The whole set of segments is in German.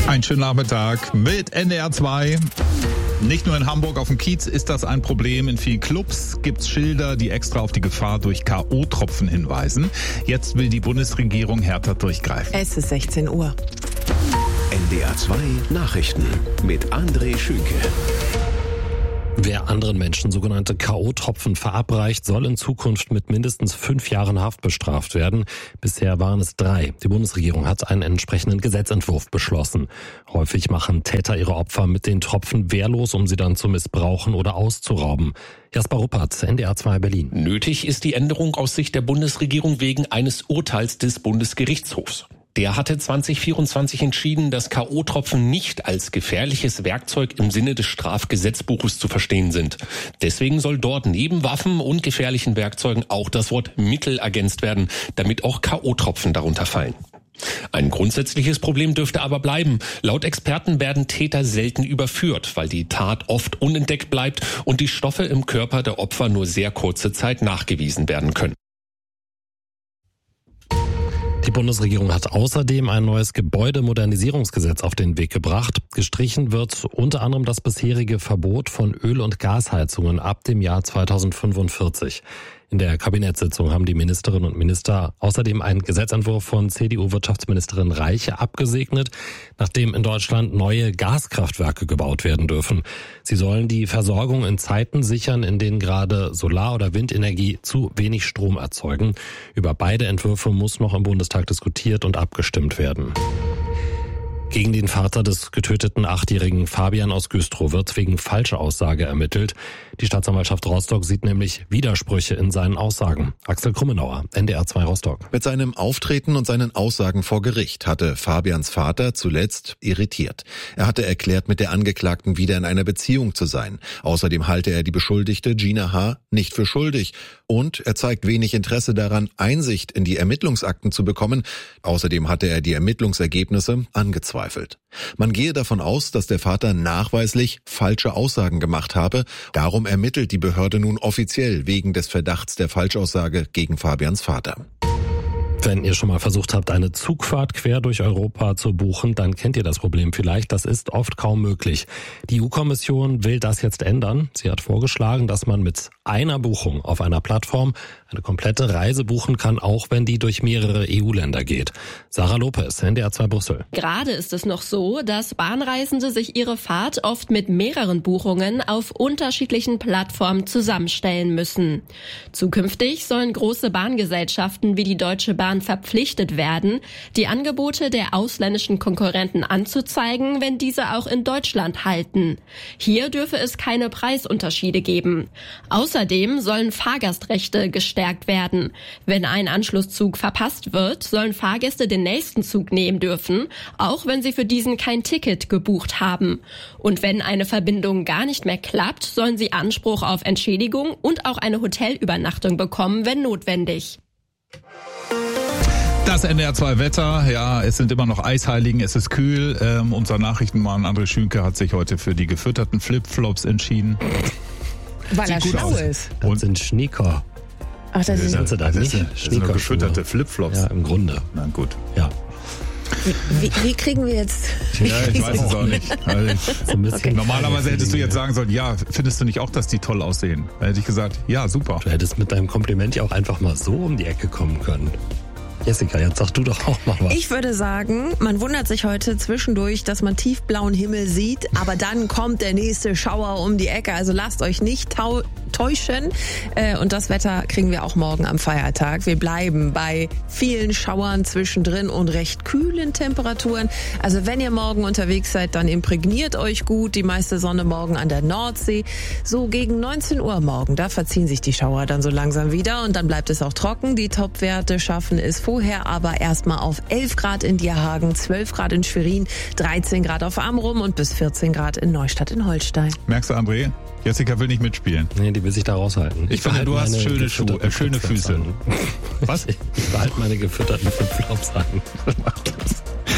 Einen schönen Nachmittag mit NDR 2. Nicht nur in Hamburg auf dem Kiez ist das ein Problem. In vielen Clubs gibt's Schilder, die extra auf die Gefahr durch K.O.-Tropfen hinweisen. Jetzt will die Bundesregierung härter durchgreifen. Es ist 16 Uhr. NDR 2 Nachrichten mit André Schünke. Wer anderen Menschen sogenannte K.O.-Tropfen verabreicht, soll in Zukunft mit mindestens 5 Jahren Haft bestraft werden. Bisher waren es 3. Die Bundesregierung hat einen entsprechenden Gesetzentwurf beschlossen. Häufig machen Täter ihre Opfer mit den Tropfen wehrlos, um sie dann zu missbrauchen oder auszurauben. Jasper Ruppert, NDR 2 Berlin. Nötig ist die Änderung aus Sicht der Bundesregierung wegen eines Urteils des Bundesgerichtshofs. Der hatte 2024 entschieden, dass K.O.-Tropfen nicht als gefährliches Werkzeug im Sinne des Strafgesetzbuches zu verstehen sind. Deswegen soll dort neben Waffen und gefährlichen Werkzeugen auch das Wort Mittel ergänzt werden, damit auch K.O.-Tropfen darunter fallen. Ein grundsätzliches Problem dürfte aber bleiben. Laut Experten werden Täter selten überführt, weil die Tat oft unentdeckt bleibt und die Stoffe im Körper der Opfer nur sehr kurze Zeit nachgewiesen werden können. Die Bundesregierung hat außerdem ein neues Gebäudemodernisierungsgesetz auf den Weg gebracht. Gestrichen wird unter anderem das bisherige Verbot von Öl- und Gasheizungen ab dem Jahr 2045. In der Kabinettssitzung haben die Ministerinnen und Minister außerdem einen Gesetzentwurf von CDU-Wirtschaftsministerin Reiche abgesegnet, nachdem in Deutschland neue Gaskraftwerke gebaut werden dürfen. Sie sollen die Versorgung in Zeiten sichern, in denen gerade Solar- oder Windenergie zu wenig Strom erzeugen. Über beide Entwürfe muss noch im Bundestag diskutiert und abgestimmt werden. Gegen den Vater des getöteten 8-jährigen Fabian aus Güstrow wird wegen falscher Aussage ermittelt. Die Staatsanwaltschaft Rostock sieht nämlich Widersprüche in seinen Aussagen. Axel Krummenauer, NDR 2 Rostock. Mit seinem Auftreten und seinen Aussagen vor Gericht hatte Fabians Vater zuletzt irritiert. Er hatte erklärt, mit der Angeklagten wieder in einer Beziehung zu sein. Außerdem halte er die Beschuldigte Gina H. nicht für schuldig. Und er zeigt wenig Interesse daran, Einsicht in die Ermittlungsakten zu bekommen. Außerdem hatte er die Ermittlungsergebnisse angezweifelt. Man gehe davon aus, dass der Vater nachweislich falsche Aussagen gemacht habe. Darum ermittelt die Behörde nun offiziell wegen des Verdachts der Falschaussage gegen Fabians Vater. Wenn ihr schon mal versucht habt, eine Zugfahrt quer durch Europa zu buchen, dann kennt ihr das Problem vielleicht. Das ist oft kaum möglich. Die EU-Kommission will das jetzt ändern. Sie hat vorgeschlagen, dass man mit einer Buchung auf einer Plattform eine komplette Reise buchen kann, auch wenn die durch mehrere EU-Länder geht. Sarah Lopez, NDR 2 Brüssel. Gerade ist es noch so, dass Bahnreisende sich ihre Fahrt oft mit mehreren Buchungen auf unterschiedlichen Plattformen zusammenstellen müssen. Zukünftig sollen große Bahngesellschaften wie die Deutsche Bahn verpflichtet werden, die Angebote der ausländischen Konkurrenten anzuzeigen, wenn diese auch in Deutschland halten. Hier dürfe es keine Preisunterschiede geben. Außerdem sollen Fahrgastrechte gestärkt werden. Wenn ein Anschlusszug verpasst wird, sollen Fahrgäste den nächsten Zug nehmen dürfen, auch wenn sie für diesen kein Ticket gebucht haben. Und wenn eine Verbindung gar nicht mehr klappt, sollen sie Anspruch auf Entschädigung und auch eine Hotelübernachtung bekommen, wenn notwendig. Das NDR 2 Wetter, ja, es sind immer noch Eisheiligen, es ist kühl. Unser Nachrichtenmann André Schünke hat sich heute für die gefütterten Flipflops entschieden. Weil er schlau ist. Das sind Schneeker. Ach, das ist Das sind nur gefütterte Flipflops. Ja, im Grunde. Na gut. Ja. Wie kriegen wir jetzt... Ja, ich weiß es auch nicht. Also, So ein bisschen normalerweise hättest du jetzt sagen sollen, ja, findest du nicht auch, dass die toll aussehen? Dann hätte ich gesagt, ja, super. Du hättest mit deinem Kompliment ja auch einfach mal so um die Ecke kommen können. Jessica, jetzt sag du doch auch mal was. Ich würde sagen, man wundert sich heute zwischendurch, dass man tiefblauen Himmel sieht, aber dann kommt der nächste Schauer um die Ecke. Also lasst euch nicht täuschen. Und das Wetter kriegen wir auch morgen am Feiertag. Wir bleiben bei vielen Schauern zwischendrin und recht kühlen Temperaturen. Also wenn ihr morgen unterwegs seid, dann imprägniert euch gut. Die meiste Sonne morgen an der Nordsee. So gegen 19 Uhr morgen, da verziehen sich die Schauer dann so langsam wieder und dann bleibt es auch trocken. Die Topwerte schaffen es vorher aber erstmal auf 11 Grad in Dierhagen, 12 Grad in Schwerin, 13 Grad auf Amrum und bis 14 Grad in Neustadt in Holstein. Merkst du, André? Jessica will nicht mitspielen. Nee, die will sich da raushalten. Ich finde, du hast schöne Schuhe, schöne Füße. Was? Ich behalte meine gefütterten Flipflops an.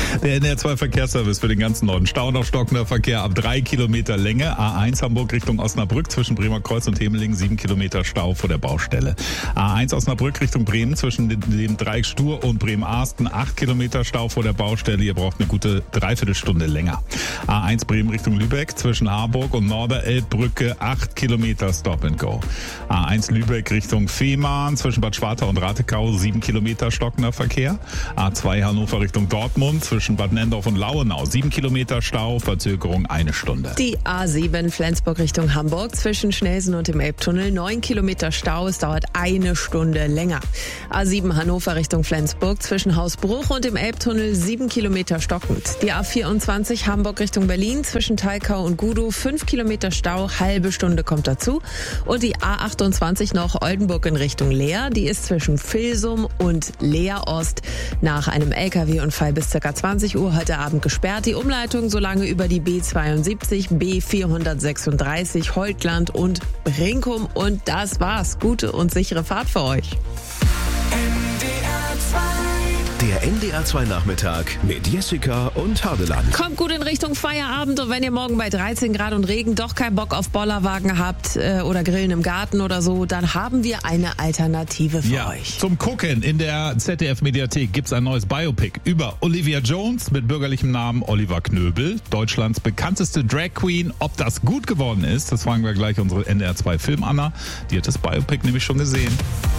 Der NDR2 Verkehrsservice für den ganzen Norden. Stau noch stockender Verkehr ab 3 Kilometer Länge. A1 Hamburg Richtung Osnabrück zwischen Bremer Kreuz und Hemeling 7 Kilometer Stau vor der Baustelle. A1 Osnabrück Richtung Bremen zwischen dem Dreieck Stur und Bremen-Arsten 8 Kilometer Stau vor der Baustelle. Ihr braucht eine gute Dreiviertelstunde länger. A1 Bremen Richtung Lübeck zwischen Harburg und Norderelbbrücke 8 Kilometer Stop and Go. A1 Lübeck Richtung Fehmarn zwischen Bad Schwartau und Ratekau 7 Kilometer stockender Verkehr. A2 Hannover Richtung Dortmund zwischen Bad Nendorf und Lauenau 7 Kilometer Stau, Verzögerung 1 Stunde. Die A7 Flensburg Richtung Hamburg zwischen Schnelsen und dem Elbtunnel 9 Kilometer Stau, es dauert 1 Stunde länger. A7 Hannover Richtung Flensburg zwischen Hausbruch und dem Elbtunnel 7 Kilometer stockend. Die A24 Hamburg Richtung Berlin zwischen Thalkau und Gudow 5 Kilometer Stau, halbe Stunde kommt dazu. Und die A28 noch Oldenburg in Richtung Leer, die ist zwischen Vilsum und Leer Ost nach einem LKW-Unfall bis ca. 20 Uhr heute Abend gesperrt. Die Umleitung solange über die B72, B436, Holtland und Brinkum. Und das war's. Gute und sichere Fahrt für euch. Der NDR2 Nachmittag mit Jessica und Hardeland. Kommt gut in Richtung Feierabend und wenn ihr morgen bei 13 Grad und Regen doch keinen Bock auf Bollerwagen habt oder Grillen im Garten oder so, dann haben wir eine Alternative für euch. Zum Gucken in der ZDF-Mediathek gibt's ein neues Biopic über Olivia Jones mit bürgerlichem Namen Oliver Knöbel, Deutschlands bekannteste Drag Queen. Ob das gut geworden ist, das fragen wir gleich unsere NDR2 Film Anna. Die hat das Biopic nämlich schon gesehen.